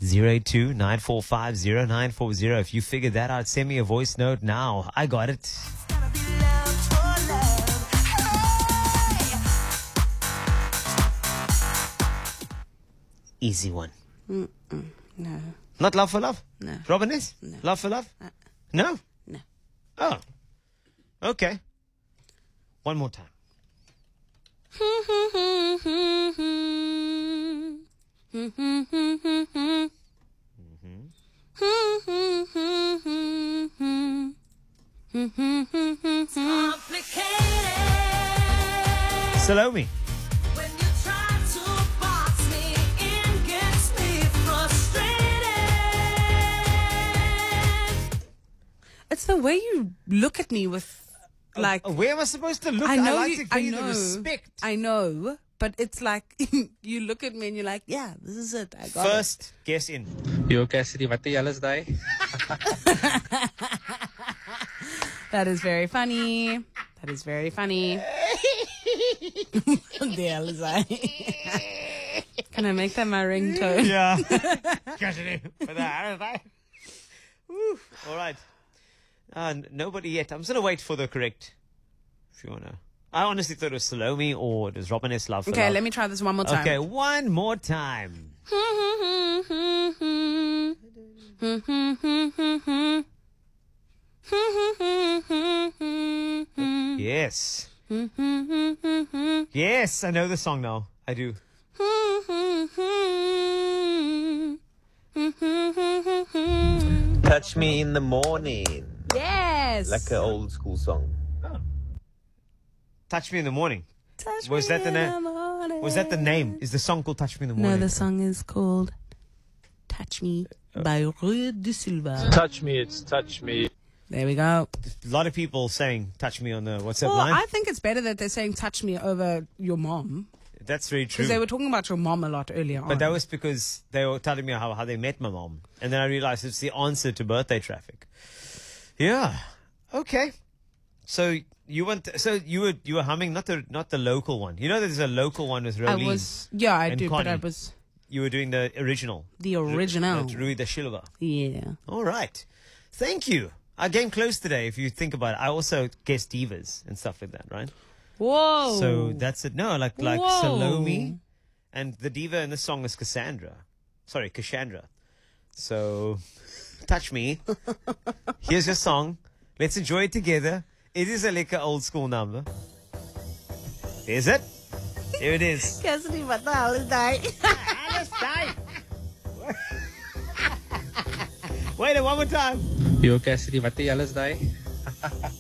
082-945-0940. If you figured that out, send me a voice note now. I got it. Easy one. No. Not Love for Love? No. Robin S? No. Love for Love? No? No. Oh. Okay. One more time. Salome. When you try to box me in, gets me frustrated. It's the way you look at me with, like, Where am I supposed to look? I know like you, to give I you know, the respect. I know, but it's like you look at me and you're like, yeah, this is it. I got First, guess in. Yo, Cassidy, wat jy alles daai? it. That is very funny. That is very funny. The hell is I? Can I make that my ringtone? Yeah. Woo. All right. Nobody yet. I'm just going to wait for the correct. If you want to. I honestly thought it was Salome or it was Robin S. Love for Okay, Love. let me try this one more time. Okay, one more time. Yes. Yes, I know the song now. I do. Touch Me in the Morning. Yes. Like an old school song. Touch Me in the Morning. Touch Was me that the in name? morning. Was that the name? Is the song called Touch Me in the Morning? No, the song is called Touch Me by Rui de Silva. Touch me, it's touch me. There we go. A lot of people saying Touch Me on the WhatsApp Well, line. I think it's better that they're saying touch me over your mom. That's very true. Because they were talking about your mom a lot earlier on. But that was because they were telling me how they met my mom. And then I realized it's the answer to birthday traffic. Yeah. Okay. So you were humming not the local one. You know there's a local one with Rolene. I and do, but I Connie. was You were doing the original. the original. That's Rui de Silva. Yeah. All right. Thank you. I came close today if you think about it. I also guessed divas and stuff like that, right? Whoa. So that's it. No, like Whoa. Salome, and the diva in the song is Cassandra. Sorry, Cassandra. So, touch me. Here's your song. Let's enjoy it together. It is a lekker old school number. Is it? Here it is. Cassidy, what the hell is that? Wait, one more time. Yo, Cassidy, wat jy alles daai?